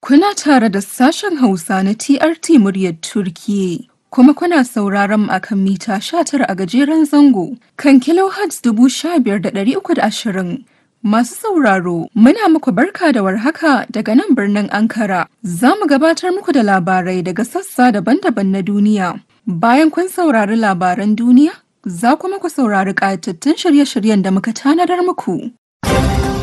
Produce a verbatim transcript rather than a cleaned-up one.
Kuna tare da sashen Hausa na T R T muryar Turkiyya, kuma kuna sauraron mu akan mita sha tara a gajeren zango kan kilohertz dubu sha biyar da ɗari uku da ashirin. Masu sauraro, muna muku barka da warhaka daga nan birnin Ankara. Za mu gabatar muku da labarai daga sassa daban-daban na duniya. Bayan kun saurari labaran duniya, za kuma ku saurari ƙayatattun shirye-shiryen da muka tanadar muku.